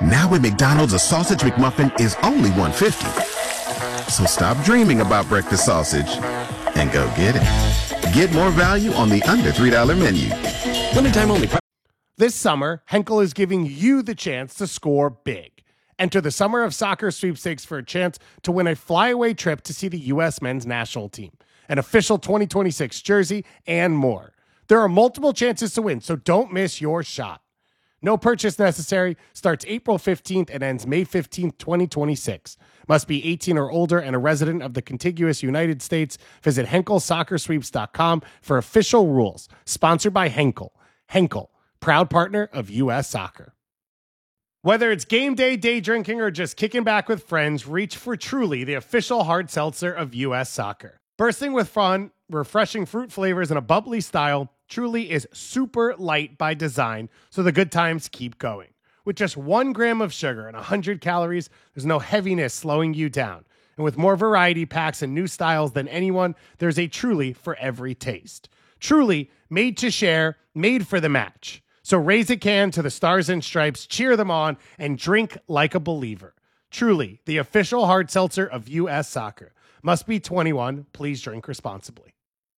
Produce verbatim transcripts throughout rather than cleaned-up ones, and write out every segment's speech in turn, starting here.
Now at McDonald's, a sausage McMuffin is only one fifty. So stop dreaming about breakfast sausage and go get it. Get more value on the under three dollar menu. Limited time only. This summer, Henkel is giving you the chance to score big. Enter the Summer of Soccer sweepstakes for a chance to win a flyaway trip to see the U S men's national team, an official twenty twenty-six jersey, and more. There are multiple chances to win, so don't miss your shot. No purchase necessary. Starts April fifteenth and ends May fifteenth, twenty twenty-six. Must be eighteen or older and a resident of the contiguous United States. Visit Henkel Soccer Sweeps dot com for official rules. Sponsored by Henkel. Henkel, proud partner of U S Soccer. Whether it's game day, day drinking, or just kicking back with friends, reach for Truly, the official hard seltzer of U S Soccer. Bursting with fun, refreshing fruit flavors, and a bubbly style, Truly is super light by design, so the good times keep going. With just one gram of sugar and one hundred calories, there's no heaviness slowing you down. And with more variety packs and new styles than anyone, there's a Truly for every taste. Truly, made to share, made for the match. So raise a can to the Stars and Stripes, cheer them on, and drink like a believer. Truly, the official hard seltzer of U S Soccer. Must be twenty-one. Please drink responsibly.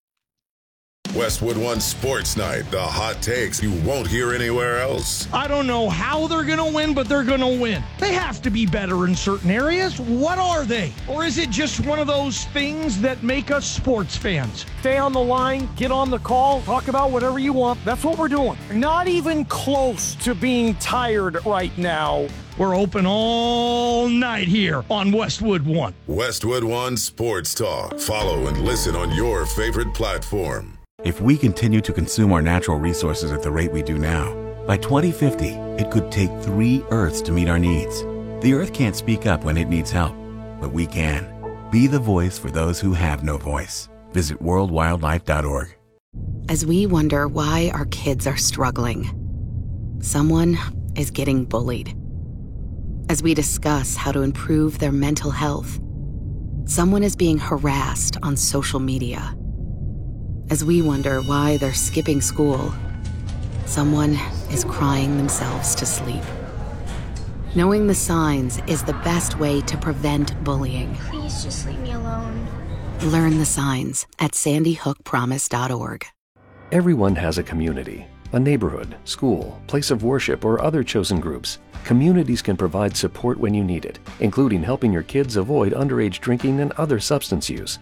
Westwood One Sports Night, the hot takes you won't hear anywhere else. I don't know how they're going to win, but they're going to win. They have to be better in certain areas. What are they? Or is it just one of those things that make us sports fans? Stay on the line, get on the call, talk about whatever you want. That's what we're doing. Not even close to being tired right now. We're open all night here on Westwood One. Westwood One Sports Talk. Follow and listen on your favorite platform. If we continue to consume our natural resources at the rate we do now, by twenty fifty, it could take three Earths to meet our needs. The Earth can't speak up when it needs help, but we can. Be the voice for those who have no voice. Visit world wildlife dot org. As we wonder why our kids are struggling, someone is getting bullied. As we discuss how to improve their mental health, someone is being harassed on social media. As we wonder why they're skipping school, someone is crying themselves to sleep. Knowing the signs is the best way to prevent bullying. Please just leave me alone. Learn the signs at sandy hook promise dot org. Everyone has a community, a neighborhood, school, place of worship, or other chosen groups. Communities can provide support when you need it, including helping your kids avoid underage drinking and other substance use.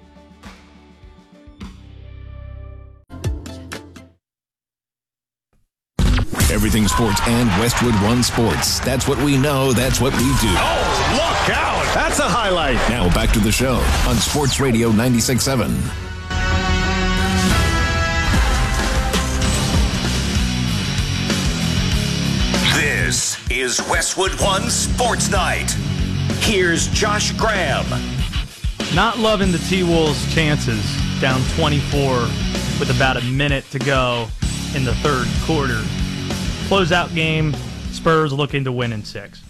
Everything sports and Westwood One Sports. That's what we know. That's what we do. Oh, look out. That's a highlight. Now back to the show on Sports Radio ninety-six point seven. This is Westwood One Sports Night. Here's Josh Graham. Not loving the T-Wolves' chances, down twenty-four with about a minute to go in the third quarter. Closeout game, Spurs looking to win in six.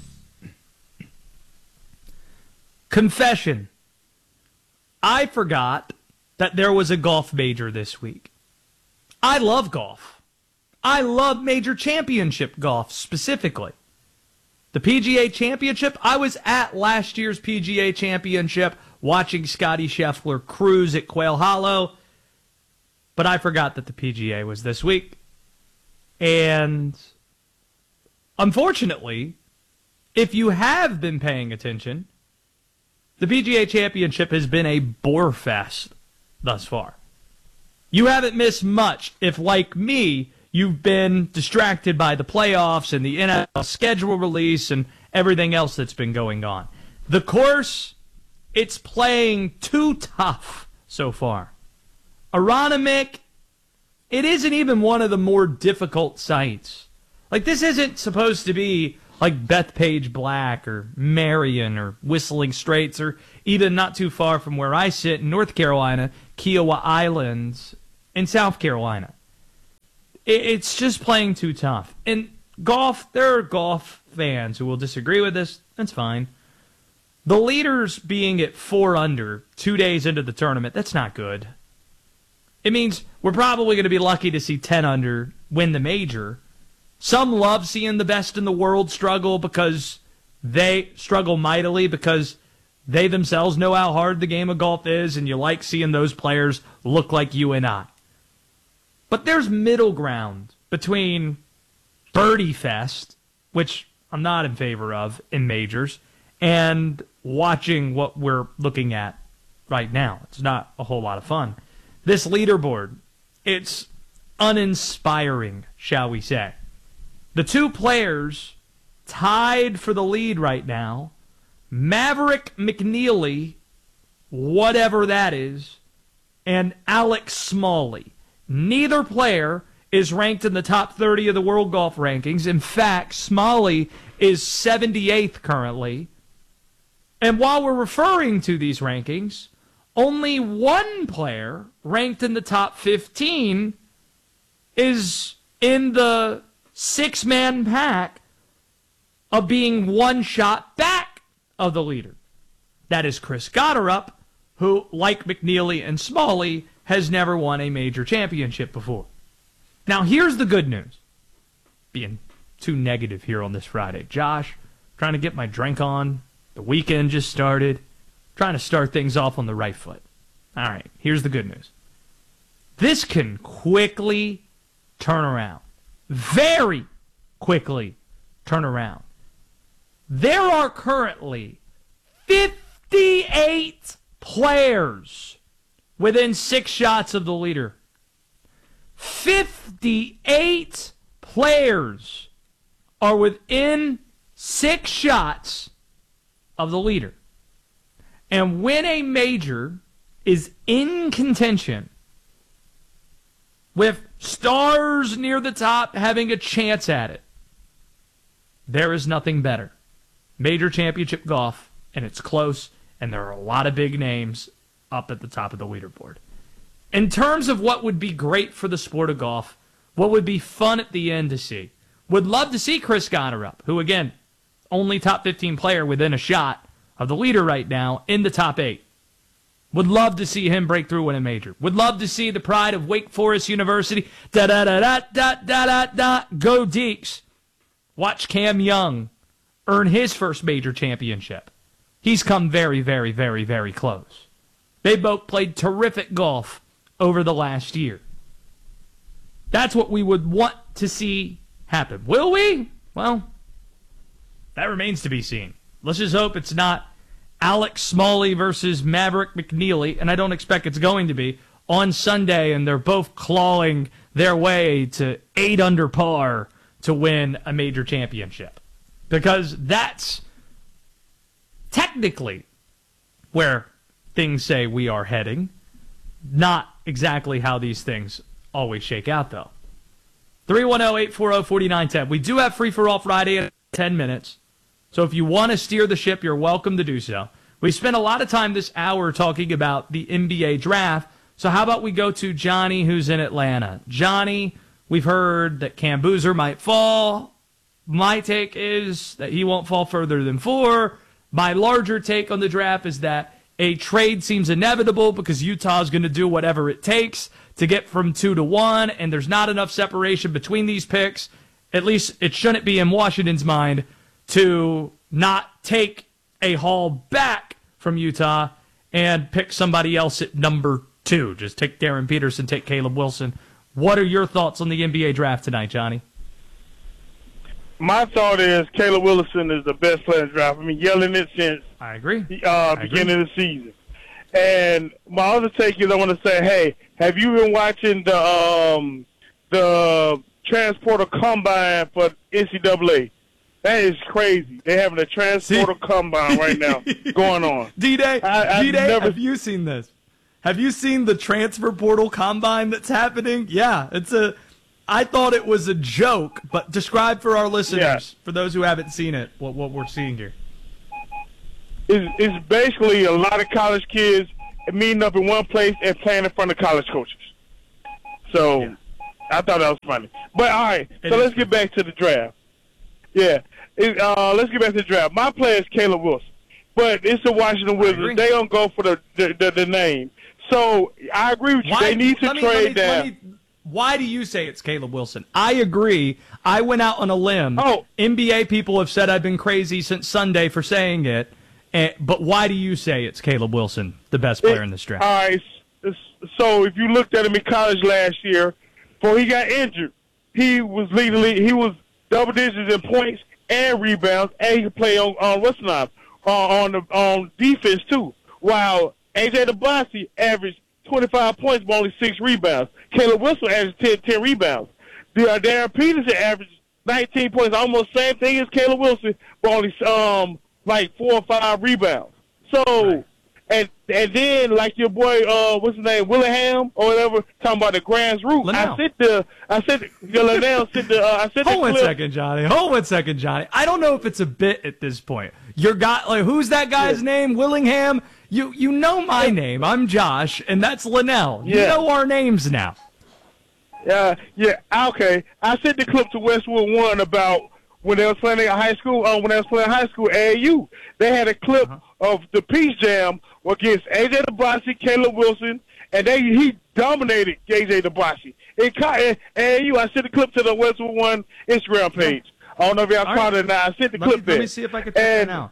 Confession. I forgot that there was a golf major this week. I love golf. I love major championship golf specifically. The P G A Championship, I was at last year's P G A Championship watching Scotty Scheffler cruise at Quail Hollow, but I forgot that the P G A was this week. And unfortunately, if you have been paying attention, the P G A Championship has been a bore fest thus far. You haven't missed much if, like me, you've been distracted by the playoffs and the N F L schedule release and everything else that's been going on. The course, it's playing too tough so far. Aronimink, it isn't even one of the more difficult sites. Like, this isn't supposed to be like Bethpage Black or Marion or Whistling Straits or even not too far from where I sit in North Carolina, Kiowa Islands in South Carolina. It's just playing too tough. And golf, there are golf fans who will disagree with this. That's fine. The leaders being at four under two days into the tournament, that's not good. It means we're probably going to be lucky to see ten under win the major. Some love seeing the best in the world struggle because they struggle mightily because they themselves know how hard the game of golf is, and you like seeing those players look like you and I. But there's middle ground between Birdie Fest, which I'm not in favor of in majors, and watching what we're looking at right now. It's not a whole lot of fun. This leaderboard, it's uninspiring, shall we say. The two players tied for the lead right now, Maverick McNeely, whatever that is, and Alex Smalley. Neither player is ranked in the top thirty of the world golf rankings. In fact, Smalley is seventy-eighth currently. And while we're referring to these rankings, only one player ranked in the top fifteen is in the six-man pack of being one shot back of the leader. That is Chris Gotterup, who, like McNeely and Smalley, has never won a major championship before. Now, here's the good news. Being too negative here on this Friday. Josh, trying to get my drink on. The weekend just started. Trying to start things off on the right foot. All right, here's the good news. This can quickly turn around. Very quickly turn around. There are currently fifty-eight players within six shots of the leader. fifty-eight players are within six shots of the leader. And when a major is in contention, with stars near the top having a chance at it, there is nothing better. Major championship golf, and it's close, and there are a lot of big names up at the top of the leaderboard. In terms of what would be great for the sport of golf, what would be fun at the end to see, would love to see Chris Gotterup, who, again, only top fifteen player within a shot of the leader right now, in the top eight. Would love to see him break through in a major. Would love to see the pride of Wake Forest University, da-da-da-da-da-da-da-da, go Deeks. Watch Cam Young earn his first major championship. He's come very, very, very, very close. They both played terrific golf over the last year. That's what we would want to see happen. Will we? Well, that remains to be seen. Let's just hope it's not Alex Smalley versus Maverick McNeely, and I don't expect it's going to be, on Sunday, and they're both clawing their way to eight under par to win a major championship. Because that's technically where things say we are heading. Not exactly how these things always shake out, though. three one zero, eight four zero, four nine one zero. We do have Free For All Friday in ten minutes. So if you want to steer the ship, you're welcome to do so. We spent a lot of time this hour talking about the N B A draft. So how about we go to Johnny, who's in Atlanta. Johnny, we've heard that Cam Boozer might fall. My take is that he won't fall further than four. My larger take on the draft is that a trade seems inevitable because Utah's going to do whatever it takes to get from two to one, and there's not enough separation between these picks. At least it shouldn't be in Washington's mind to not take a haul back from Utah and pick somebody else at number two. Just take Darren Peterson, take Caleb Wilson. What are your thoughts on the N B A draft tonight, Johnny? My thought is Caleb Wilson is the best player in the draft. I've been yelling it since I agree. Uh, I beginning agree. of the season. And my other take is I want to say, hey, have you been watching the um, the Transporter Combine for N C double A? That is crazy. They're having a Transporter See? Combine right now going on. D-Day, I, D-Day never... have you seen this? Have you seen the Transfer Portal Combine that's happening? Yeah, it's a... I thought it was a joke, but describe for our listeners, yeah. for those who haven't seen it, what, what we're seeing here. It's, it's basically a lot of college kids meeting up in one place and playing in front of college coaches. So yeah. I thought that was funny. But, all right, it so let's get back to the draft. Yeah, it, uh, let's get back to the draft. My player is Caleb Wilson, but it's the Washington Wizards. They don't go for the the, the, the name. So I agree with you. Why, they need to me, trade let me, down. Let me, why do you say it's Caleb Wilson? I agree. I went out on a limb. Oh. N B A people have said I've been crazy since Sunday for saying it. Uh, but why do you say it's Caleb Wilson, the best player it, in this draft? All right. So if you looked at him in college last year, before he got injured, he was leading. He was double digits in points and rebounds, and he could play on on what's not uh, on the on defense too. While A J DeBossy averaged twenty-five points but only six rebounds. Caleb Wilson averaged ten, ten rebounds. The, uh, Darren Peterson averaged nineteen points, almost same thing as Caleb Wilson, but only um like four or five rebounds. So, right. and and then like your boy, uh, what's his name, Willingham or whatever, talking about the Grants root. Linnell. I sent the, I sent the Linnell sent the, uh, I sent the Hold one clip. second, Johnny. Hold one second, Johnny. I don't know if it's a bit at this point. Your guy, like, who's that guy's yeah. name? Willingham. You you know my yeah. name. I'm Josh, and that's Linnell. You yeah. know our names now. Yeah, yeah. Okay. I sent the clip to Westwood One about when they was playing at high school. Uh, when they was playing high school, A A U, they had a clip uh-huh. of the Peace Jam against A J DeBossy, Caleb Wilson, and they he dominated A J DeBossy. In A A U, I sent the clip to the Westwood One Instagram page. I don't know if y'all caught right. it or not. I sent the let clip me, there. Let me see if I can check that out.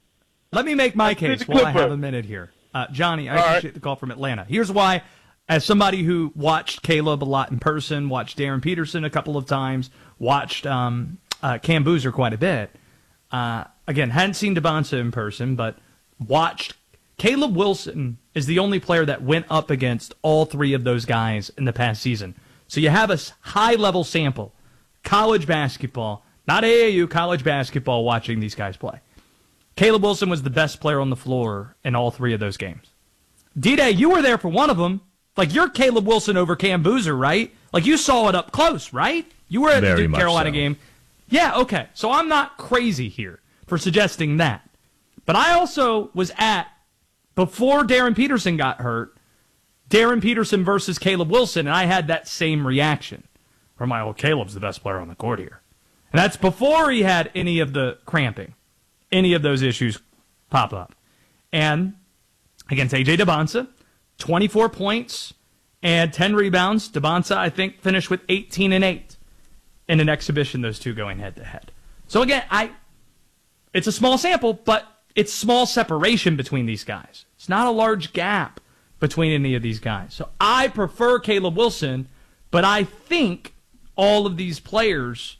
Let me make my case while I have a minute here. Uh, Johnny, I All appreciate right. the call from Atlanta. Here's why. As somebody who watched Caleb a lot in person, watched Darren Peterson a couple of times, watched um, uh, Cam Boozer quite a bit. Uh, again, hadn't seen Devonta in person, but watched. Caleb Wilson is the only player that went up against all three of those guys in the past season. So you have a high-level sample. College basketball, not A A U, college basketball, watching these guys play. Caleb Wilson was the best player on the floor in all three of those games. D-Day, you were there for one of them. Like, you're Caleb Wilson over Cam Boozer, right? Like, you saw it up close, right? You were at Very the Duke Carolina so. game. Yeah, okay. So I'm not crazy here for suggesting that. But I also was at, before Darren Peterson got hurt, Darren Peterson versus Caleb Wilson, and I had that same reaction. Where my old Caleb's the best player on the court here. And that's before he had any of the cramping, any of those issues pop up. And against A J DeBossy, twenty-four points and ten rebounds. DeBossy, I think, finished with eighteen and eight in an exhibition, those two going head-to-head. So again, I it's a small sample, but it's small separation between these guys. It's not a large gap between any of these guys. So I prefer Caleb Wilson, but I think all of these players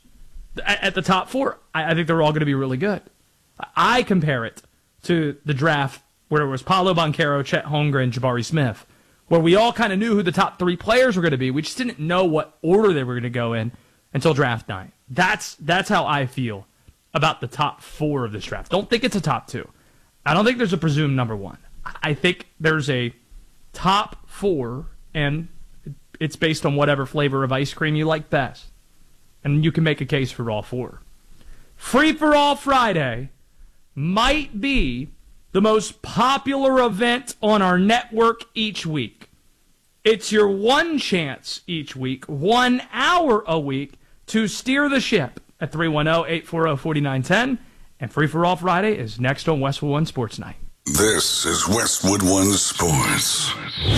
at the top four, I think they're all going to be really good. I compare it to the draft where it was Paolo Banchero, Chet Holmgren, Jabari Smith, where we all kind of knew who the top three players were going to be. We just didn't know what order they were going to go in until draft night. That's that's how I feel about the top four of this draft. Don't think it's a top two. I don't think there's a presumed number one. I think there's a top four, and it's based on whatever flavor of ice cream you like best. And you can make a case for all four. Free for All Friday might be the most popular event on our network each week. It's your one chance each week, one hour a week, to steer the ship at three one zero, eight four zero, four nine one zero. And Free for All Friday is next on Westwood One Sports Night. This is Westwood One Sports.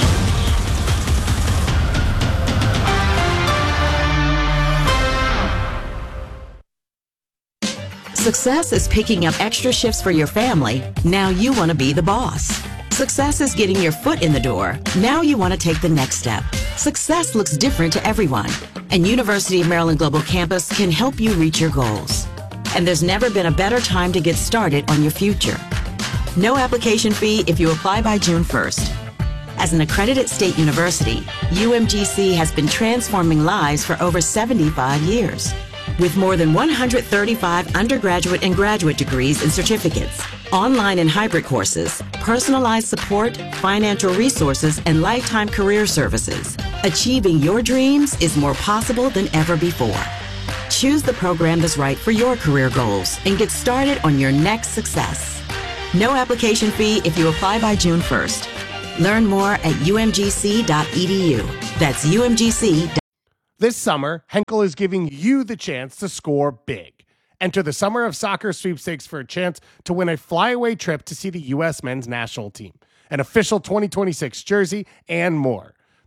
Success is picking up extra shifts for your family. Now you want to be the boss. Success is getting your foot in the door. Now you want to take the next step. Success looks different to everyone, and University of Maryland Global Campus can help you reach your goals. And there's never been a better time to get started on your future. No application fee if you apply by June first. As an accredited state university, U M G C has been transforming lives for over seventy-five years. With more than one hundred thirty-five undergraduate and graduate degrees and certificates, online and hybrid courses, personalized support, financial resources, and lifetime career services, achieving your dreams is more possible than ever before. Choose the program that's right for your career goals and get started on your next success. No application fee if you apply by June first. Learn more at U M G C dot E D U. That's U M G C. This summer, Henkel is giving you the chance to score big. Enter the Summer of Soccer sweepstakes for a chance to win a flyaway trip to see the U S men's national team, an official twenty twenty-six jersey, and more.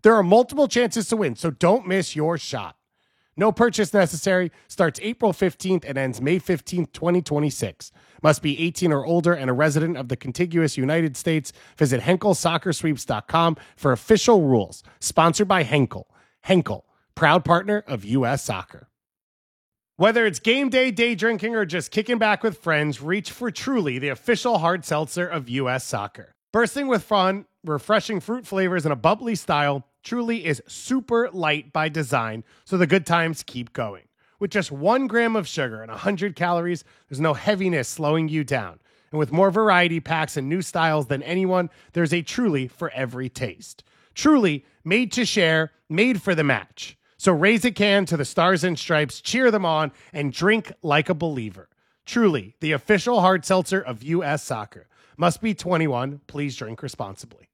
There are multiple chances to win, so don't miss your shot. No purchase necessary. Starts April fifteenth and ends May fifteenth, twenty twenty-six. Must be eighteen or older and a resident of the contiguous United States. Visit Henkel Soccer Sweeps dot com for official rules. Sponsored by Henkel. Henkel, proud partner of U S Soccer. Whether it's game day, day drinking, or just kicking back with friends, reach for Truly, the official hard seltzer of U S Soccer. Bursting with fun, refreshing fruit flavors, and a bubbly style, Truly is super light by design, so the good times keep going. With just one gram of sugar and one hundred calories, there's no heaviness slowing you down. And with more variety packs and new styles than anyone, there's a Truly for every taste. Truly, made to share, made for the match. So raise a can to the Stars and Stripes, cheer them on, and drink like a believer. Truly, the official hard seltzer of U S Soccer. Must be twenty-one. Please drink responsibly.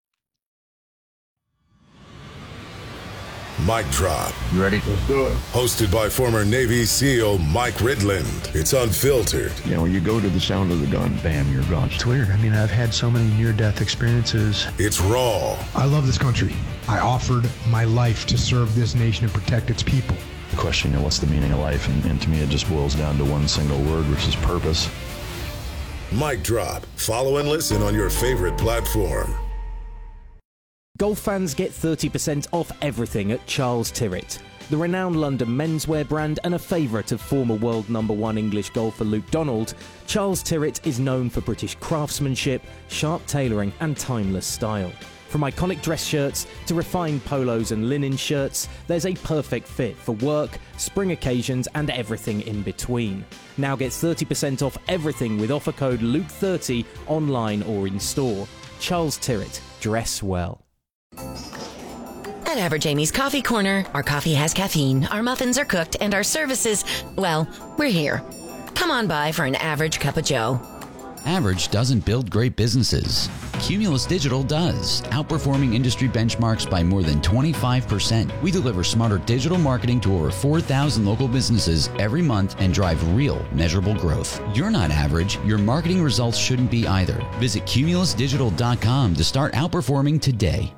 Mic Drop. You ready? Let's do it. Hosted by former Navy SEAL Mike Ridland. It's unfiltered. You know, you go to the sound of the gun, bam, you're gone. It's weird. I mean, I've had so many near-death experiences. It's raw. I love this country. I offered my life to serve this nation and protect its people. The question, you know, what's the meaning of life? And, and to me, it just boils down to one single word, which is purpose. Mic Drop. Follow and listen on your favorite platform. Golf fans get thirty percent off everything at Charles Tyrwhitt. The renowned London menswear brand and a favourite of former world number one English golfer Luke Donald, Charles Tyrwhitt is known for British craftsmanship, sharp tailoring and timeless style. From iconic dress shirts to refined polos and linen shirts, there's a perfect fit for work, spring occasions and everything in between. Now get thirty percent off everything with offer code Luke thirty online or in store. Charles Tyrwhitt, dress well. At Average Amy's Coffee Corner, our coffee has caffeine, our muffins are cooked, and our services, well, we're here. Come on by for an average cup of joe. Average doesn't build great businesses. Cumulus Digital does, outperforming industry benchmarks by more than twenty-five percent. We deliver smarter digital marketing to over four thousand local businesses every month and drive real, measurable growth. You're not average. Your marketing results shouldn't be either. Visit Cumulus Digital dot com to start outperforming today.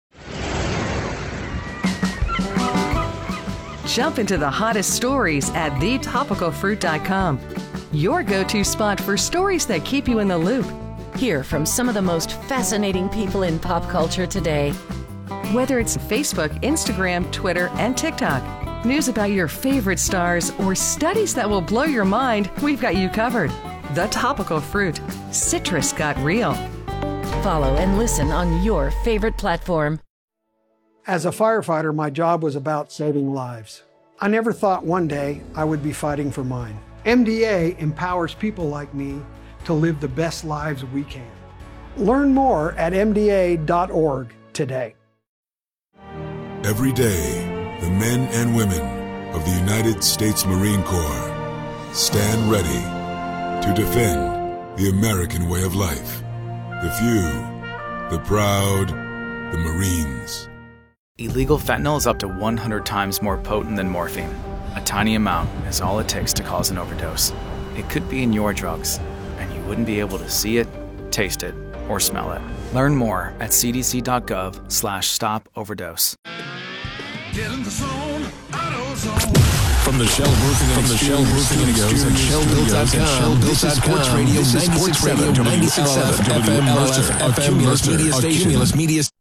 Jump into the hottest stories at the topical fruit dot com. Your go-to spot for stories that keep you in the loop. Hear from some of the most fascinating people in pop culture today. Whether it's Facebook, Instagram, Twitter, and TikTok, news about your favorite stars, or studies that will blow your mind, we've got you covered. The Topical Fruit. Citrus got real. Follow and listen on your favorite platform. As a firefighter, my job was about saving lives. I never thought one day I would be fighting for mine. M D A empowers people like me to live the best lives we can. Learn more at M D A dot org today. Every day, the men and women of the United States Marine Corps stand ready to defend the American way of life. The few, the proud, the Marines. Illegal fentanyl is up to one hundred times more potent than morphine. A tiny amount is all it takes to cause an overdose. It could be in your drugs, and you wouldn't be able to see it, taste it, or smell it. Learn more at c d c dot gov slash stop overdose. Get in the zone, AutoZone. From the Shell Roofing and Shell Roofing and Studios and Shell Built dot com, this is Sports Radio ninety-six point seven, ninety-six point seven F M Mercer, a Cumulus Media Station.